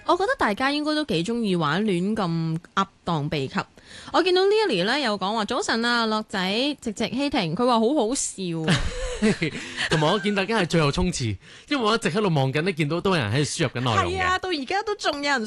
我覺得大家應該都幾中意玩亂咁噏當秘笈。我見到呢一年咧有講話早晨啊，樂仔直希婷，佢話好好笑啊。 同埋我見大家係最後衝刺，因為我一直喺度望緊咧，見到都有人喺度輸入緊內容嘅。 係啊，到而家都仲有人